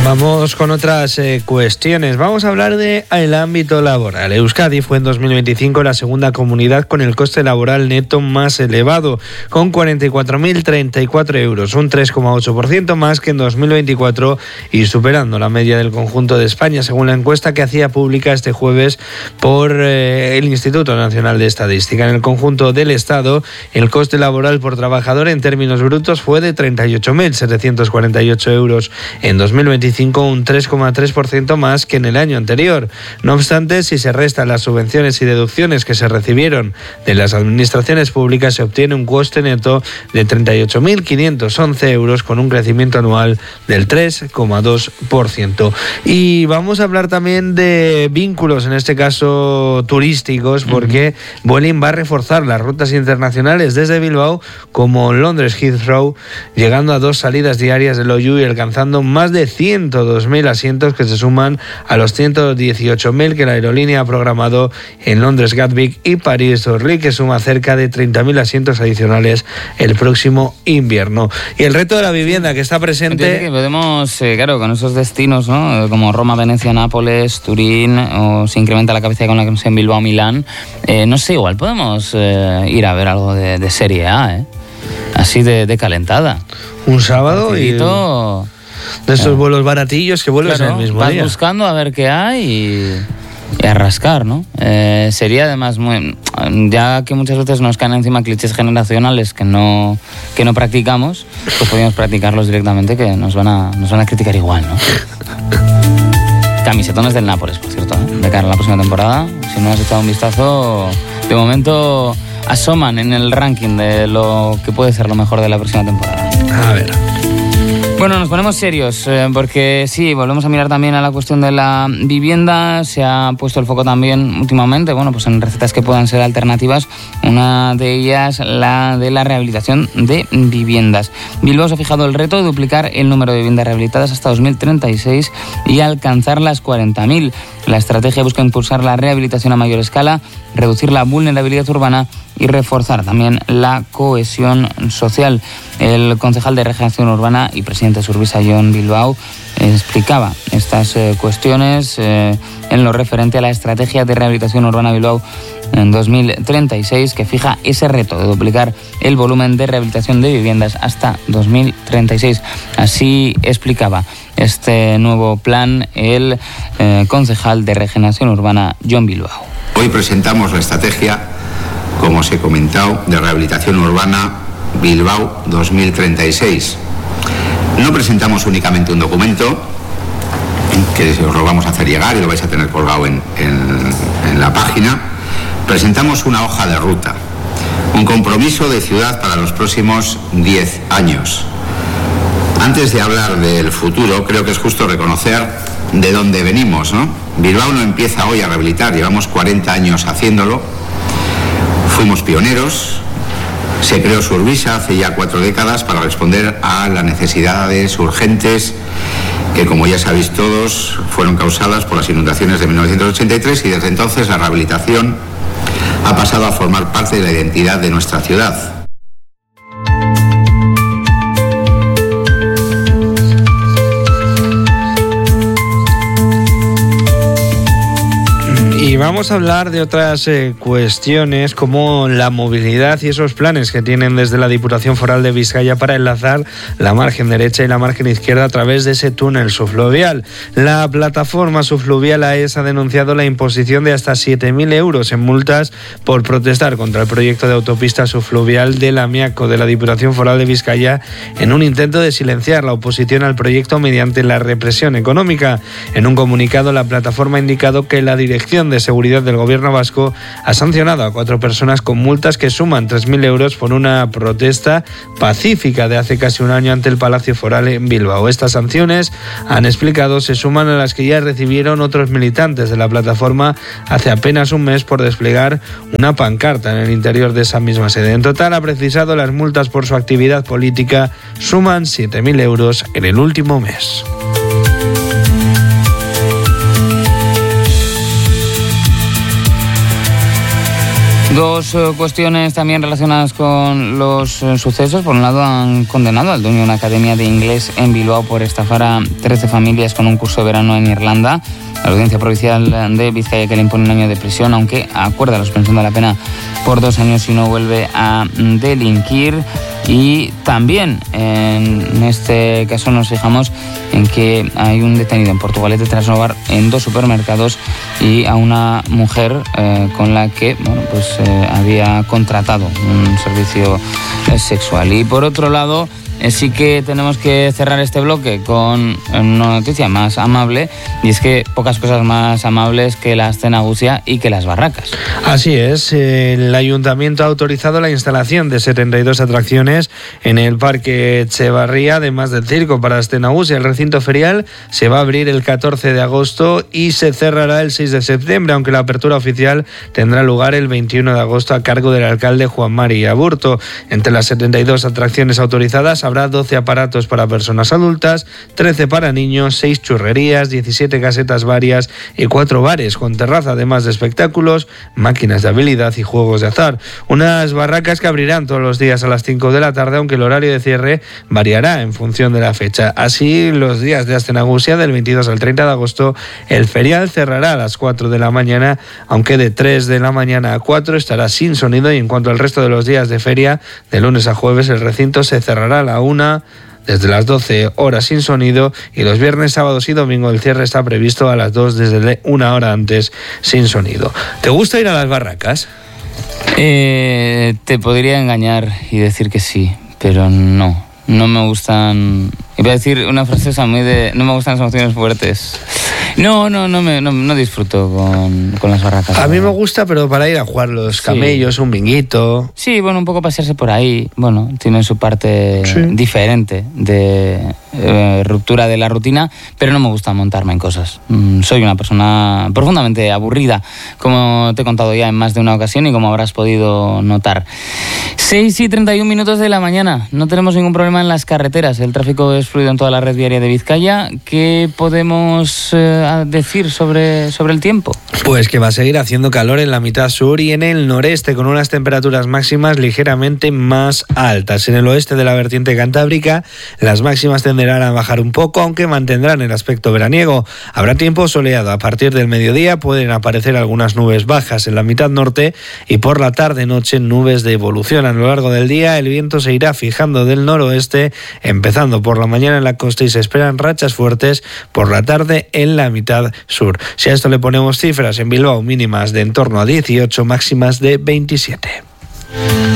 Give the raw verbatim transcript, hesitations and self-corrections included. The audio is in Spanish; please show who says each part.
Speaker 1: Vamos con otras eh, cuestiones. Vamos a hablar de el ámbito laboral. Euskadi fue en dos mil veinticinco la segunda comunidad con el coste laboral neto más elevado, con cuarenta y cuatro mil treinta y cuatro euros, un tres coma ocho por ciento más que en dos mil veinticuatro y superando la media del conjunto de España, según la encuesta que hacía pública este jueves por eh, el Instituto Nacional de Estadística. En el conjunto del Estado, el coste laboral por trabajador en términos brutos fue de treinta y ocho mil setecientos cuarenta y ocho euros en dos mil veinticinco, un tres coma tres por ciento más que en el año anterior. No obstante, si se restan las subvenciones y deducciones que se recibieron de las administraciones públicas, se obtiene un coste neto de treinta y ocho mil quinientos once euros, con un crecimiento anual del tres coma dos por ciento. Y vamos a hablar también de vínculos, en este caso turísticos, porque uh-huh. Vueling va a reforzar las rutas internacionales desde Bilbao como Londres Heathrow, llegando a dos salidas diarias del O U y alcanzando más de ciento dos mil asientos, que se suman a los ciento dieciocho mil que la aerolínea ha programado en Londres Gatwick y París Orly, que suma cerca de treinta mil asientos adicionales el próximo invierno. Y el reto de la vivienda que está presente...
Speaker 2: Que podemos, eh, claro, con esos destinos, ¿no?, como Roma, Venecia, Nápoles, Turín, o se incrementa la capacidad con la conexión Bilbao, Milán, eh, no sé, igual podemos eh, ir a ver algo de, de Serie A, ¿eh? Así de, de calentada.
Speaker 1: Un sábado
Speaker 2: Un
Speaker 1: y... De estos vuelos baratillos que vuelves claro, en el mismo
Speaker 2: vas
Speaker 1: día.
Speaker 2: Vas buscando a ver qué hay y, y a rascar, ¿no? Eh, sería además muy... Ya que muchas veces nos caen encima clichés generacionales que no, que no practicamos, pues podríamos practicarlos directamente, que nos van a, nos van a criticar igual, ¿no? Camisetones del Nápoles, por cierto, ¿eh? De cara a la próxima temporada. Si no has echado un vistazo, de momento asoman en el ranking de lo que puede ser lo mejor de la próxima temporada.
Speaker 1: A ver...
Speaker 2: Bueno, nos ponemos serios, eh, porque sí, volvemos a mirar también a la cuestión de la vivienda. Se ha puesto el foco también últimamente, bueno, pues en recetas que puedan ser alternativas. Una de ellas, la de la rehabilitación de viviendas. Bilbao se ha fijado el reto de duplicar el número de viviendas rehabilitadas hasta dos mil treinta y seis y alcanzar las cuarenta mil. La estrategia busca impulsar la rehabilitación a mayor escala, reducir la vulnerabilidad urbana y reforzar también la cohesión social. El concejal de Regeneración Urbana y presidente de Surbisa, Jon Bilbao, explicaba estas eh, cuestiones eh, en lo referente a la estrategia de rehabilitación urbana Bilbao en dos mil treinta y seis, que fija ese reto de duplicar el volumen de rehabilitación de viviendas hasta dos mil treinta y seis. Así explicaba este nuevo plan el eh, concejal de Regeneración Urbana, Jon Bilbao.
Speaker 3: Hoy presentamos la estrategia, como os he comentado, de rehabilitación urbana Bilbao dos mil treinta y seis. No presentamos únicamente un documento, que os lo vamos a hacer llegar y lo vais a tener colgado en, en, en la página. Presentamos una hoja de ruta, un compromiso de ciudad para los próximos diez años. Antes de hablar del futuro, creo que es justo reconocer de dónde venimos, ¿no? Bilbao no empieza hoy a rehabilitar, llevamos cuarenta años haciéndolo. Fuimos pioneros, se creó Surbisa hace ya cuatro décadas para responder a las necesidades urgentes que, como ya sabéis todos, fueron causadas por las inundaciones de mil novecientos ochenta y tres, y desde entonces la rehabilitación ha pasado a formar parte de la identidad de nuestra ciudad.
Speaker 1: Y vamos a hablar de otras eh, cuestiones como la movilidad y esos planes que tienen desde la Diputación Foral de Vizcaya para enlazar la margen derecha y la margen izquierda a través de ese túnel subfluvial. La plataforma subfluvial A E S ha denunciado la imposición de hasta siete mil euros en multas por protestar contra el proyecto de autopista subfluvial del Amiaco de la Diputación Foral de Vizcaya, en un intento de silenciar la oposición al proyecto mediante la represión económica. En un comunicado, la plataforma ha indicado que la Dirección de Seguridad del Gobierno vasco ha sancionado a cuatro personas con multas que suman tres mil euros por una protesta pacífica de hace casi un año ante el Palacio Foral en Bilbao. Estas sanciones, han explicado, se suman a las que ya recibieron otros militantes de la plataforma hace apenas un mes por desplegar una pancarta en el interior de esa misma sede. En total, ha precisado, las multas por su actividad política suman siete mil euros en el último mes.
Speaker 2: Dos eh, cuestiones también relacionadas con los eh, sucesos. Por un lado, han condenado al dueño de una academia de inglés en Bilbao por estafar a trece familias con un curso de verano en Irlanda. La Audiencia Provincial de Vizcaya que le impone un año de prisión, aunque acuerda la suspensión de la pena por dos años si no vuelve a delinquir. Y también en este caso nos fijamos en que hay un detenido en Portugalete tras robar en dos supermercados y a una mujer eh, con la que bueno, pues, eh, había contratado un servicio eh, sexual. Y por otro lado, eh, sí que tenemos que cerrar este bloque con una noticia más amable, y es que pocas cosas más amables que la Astenagusia y que las barracas.
Speaker 1: Así es, el Ayuntamiento ha autorizado la instalación de setenta y dos atracciones en el Parque Etxebarria, además del circo para Astenagusia. El recinto ferial se va a abrir el catorce de agosto y se cerrará el seis de septiembre, aunque la apertura oficial tendrá lugar el veintiuno de agosto a cargo del alcalde Juan Mari Aburto. Entre las setenta y dos atracciones autorizadas habrá doce aparatos para personas adultas, trece para niños, seis churrerías, diecisiete casetas varias y cuatro bares con terraza, además de espectáculos, máquinas de habilidad y juegos de azar. Unas barracas que abrirán todos los días a las cinco de la tarde, aunque el horario de cierre variará en función de la fecha. Así, los días de Astenagusia, del veintidós al treinta de agosto, el ferial cerrará a las cuatro de la mañana, aunque de tres de la mañana a cuatro estará sin sonido, y en cuanto al resto de los días de feria, de lunes a jueves, el recinto se cerrará a la una, desde las doce horas sin sonido, y los viernes, sábados y domingo el cierre está previsto a las dos desde una hora antes sin sonido. ¿Te gusta ir a las barracas?
Speaker 2: Eh, te podría engañar y decir que sí, pero no. No me gustan... Iba a decir una frase esa muy de... No me gustan las emociones fuertes. No, no, no, me, no, no disfruto con, con las barracas.
Speaker 1: A mí me gusta, pero para ir a jugar los camellos, sí. Un binguito.
Speaker 2: Sí, bueno, un poco pasearse por ahí. Bueno, tiene su parte sí. diferente de eh, ruptura de la rutina, pero no me gusta montarme en cosas. Mm, soy una persona profundamente aburrida, como te he contado ya en más de una ocasión y como habrás podido notar. seis y treinta y un minutos de la mañana. No tenemos ningún problema en las carreteras. El tráfico es fluido en toda la red viaria de Vizcaya. ¿Qué podemos eh, decir sobre, sobre el tiempo?
Speaker 1: Pues que va a seguir haciendo calor en la mitad sur y en el noreste, con unas temperaturas máximas ligeramente más altas. En el oeste de la vertiente cantábrica, las máximas tenderán a bajar un poco, aunque mantendrán el aspecto veraniego. Habrá tiempo soleado. A partir del mediodía pueden aparecer algunas nubes bajas en la mitad norte, y por la tarde-noche nubes de evolución. A lo largo del día el viento se irá fijando del noroeste, empezando por la mañana en la costa, y se esperan rachas fuertes por la tarde en la mitad sur. Si a esto le ponemos cifras, en Bilbao mínimas de en torno a dieciocho, máximas de veintisiete.